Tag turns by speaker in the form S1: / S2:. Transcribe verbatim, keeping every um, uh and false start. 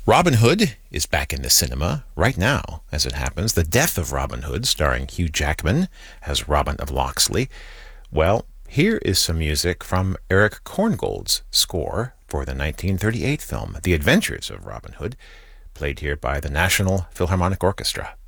S1: Robin Hood is back in the cinema right now, as it happens. The Death of Robin Hood, starring Hugh Jackman as Robin of Locksley. Well, here is some music from Erich Korngold's score for the nineteen thirty-eight film, The Adventures of Robin Hood, played here by the National Philharmonic Orchestra.